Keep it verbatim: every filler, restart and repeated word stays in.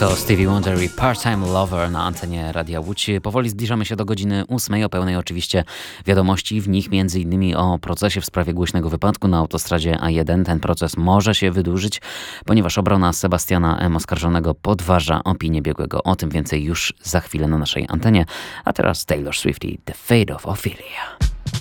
To Stevie Wonder i Part-Time Lover na antenie Radia Łódź. Powoli zbliżamy się do godziny ósmej, o pełnej oczywiście wiadomości, w nich między innymi o procesie w sprawie głośnego wypadku na autostradzie A jeden. Ten proces może się wydłużyć, ponieważ obrona Sebastiana M. oskarżonego podważa opinię biegłego. O tym więcej już za chwilę na naszej antenie. A teraz Taylor Swift i The Fate of Ophelia.